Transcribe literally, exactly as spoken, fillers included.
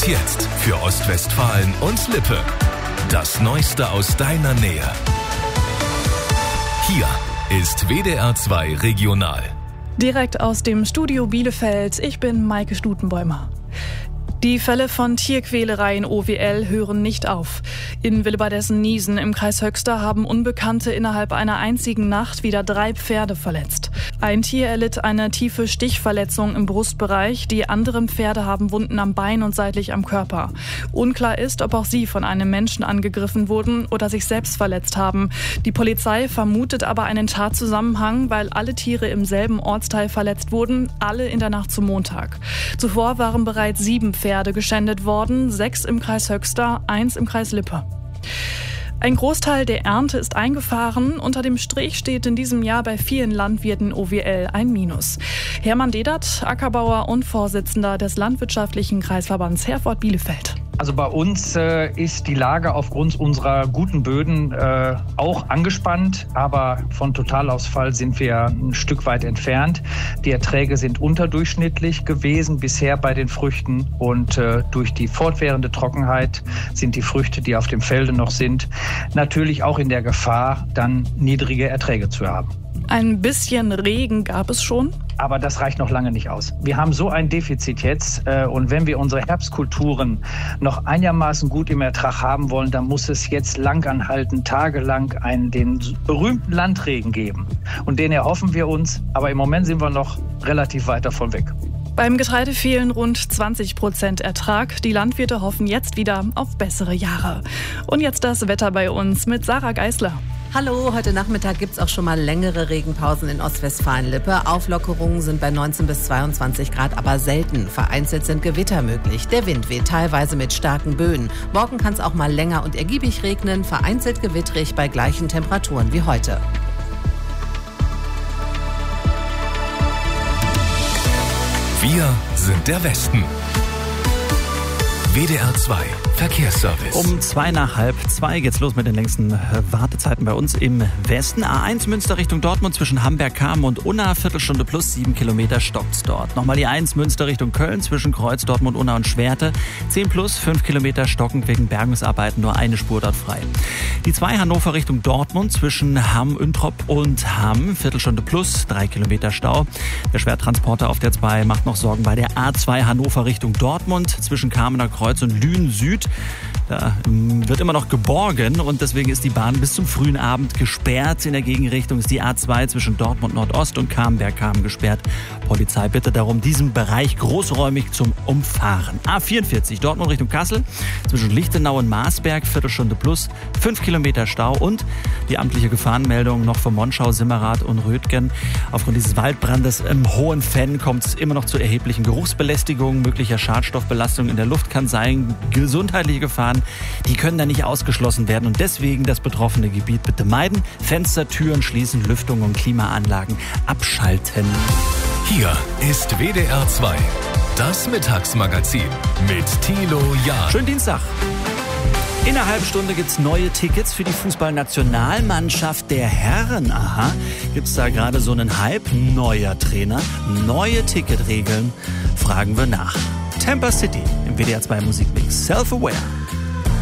jetzt für Ostwestfalen und Lippe. Das Neueste aus deiner Nähe. Hier ist W D R zwei Regional. Direkt aus dem Studio Bielefeld, ich bin Maike Stutenbäumer. Die Fälle von Tierquälerei in O W L hören nicht auf. In Willebadessen-Niesen im Kreis Höxter haben Unbekannte innerhalb einer einzigen Nacht wieder drei Pferde verletzt. Ein Tier erlitt eine tiefe Stichverletzung im Brustbereich, die anderen Pferde haben Wunden am Bein und seitlich am Körper. Unklar ist, ob auch sie von einem Menschen angegriffen wurden oder sich selbst verletzt haben. Die Polizei vermutet aber einen Tatzusammenhang, weil alle Tiere im selben Ortsteil verletzt wurden, alle in der Nacht zum Montag. Zuvor waren bereits sieben Pferde Pferde geschändet worden, sechs im Kreis Höxter, eins im Kreis Lippe. Ein Großteil der Ernte ist eingefahren. Unter dem Strich steht in diesem Jahr bei vielen Landwirten O W L ein Minus. Hermann Dedert, Ackerbauer und Vorsitzender des Landwirtschaftlichen Kreisverbands Herford-Bielefeld. Also bei uns äh, ist die Lage aufgrund unserer guten Böden äh, auch angespannt, aber von Totalausfall sind wir ein Stück weit entfernt. Die Erträge sind unterdurchschnittlich gewesen bisher bei den Früchten und äh, durch die fortwährende Trockenheit sind die Früchte, die auf dem Felde noch sind, natürlich auch in der Gefahr, dann niedrige Erträge zu haben. Ein bisschen Regen gab es schon. Aber das reicht noch lange nicht aus. Wir haben so ein Defizit jetzt äh, und wenn wir unsere Herbstkulturen noch einigermaßen gut im Ertrag haben wollen, dann muss es jetzt langanhaltend, tagelang einen den berühmten Landregen geben. Und den erhoffen wir uns, aber im Moment sind wir noch relativ weit davon weg. Beim Getreide fehlen rund zwanzig Prozent Ertrag. Die Landwirte hoffen jetzt wieder auf bessere Jahre. Und jetzt das Wetter bei uns mit Sarah Geisler. Hallo, heute Nachmittag gibt es auch schon mal längere Regenpausen in Ostwestfalen-Lippe. Auflockerungen sind bei neunzehn bis zweiundzwanzig Grad, aber selten. Vereinzelt sind Gewitter möglich. Der Wind weht teilweise mit starken Böen. Morgen kann es auch mal länger und ergiebig regnen, vereinzelt gewittrig bei gleichen Temperaturen wie heute. Wir sind der Westen. W D R zwei Verkehrsservice. Um zwei nach halb zwei geht's los mit den längsten Wartezeiten bei uns im Westen. A eins Münster Richtung Dortmund zwischen Hamberg-Kamen und Unna, Viertelstunde plus, sieben Kilometer stockt's dort. Nochmal die eins Münster Richtung Köln zwischen Kreuz, Dortmund, Unna und Schwerte. zehn plus, fünf Kilometer stockend wegen Bergungsarbeiten, nur eine Spur dort frei. Die zwei Hannover Richtung Dortmund zwischen Hamm, Üntrop und Hamm, Viertelstunde plus, drei Kilometer Stau. Der Schwertransporter auf der zwei macht noch Sorgen bei der A zwei Hannover Richtung Dortmund zwischen Kamener Kreuz und Lünen Süd. Da wird immer noch geborgen und deswegen ist die Bahn bis zum frühen Abend gesperrt. In der Gegenrichtung ist die A zwei zwischen Dortmund Nordost und Camberg-Kamen gesperrt. Polizei bittet darum, diesen Bereich großräumig zum Umfahren. A vierundvierzig Dortmund Richtung Kassel zwischen Lichtenau und Marsberg, Viertelstunde plus, fünf Kilometer Stau und die amtliche Gefahrenmeldung noch von Monschau, Simmerath und Rötgen. Aufgrund dieses Waldbrandes im Hohenfenn kommt es immer noch zu erheblichen Geruchsbelästigungen, möglicher Schadstoffbelastung in der Luft kann sein, gesundheitliche Gefahren, die können da nicht ausgeschlossen werden und deswegen das betroffene Gebiet bitte meiden, Fenster, Türen schließen, Lüftung und Klimaanlagen abschalten. Hier ist W D R zwei, das Mittagsmagazin mit Thilo Jahn. Schönen Dienstag. In einer halben Stunde gibt's neue Tickets für die Fußballnationalmannschaft der Herren. Aha, gibt's da gerade so einen Hype? Neuer Trainer, neue Ticketregeln? Fragen wir nach. Tampa City im W D R zwei Musikmix. Self-Aware.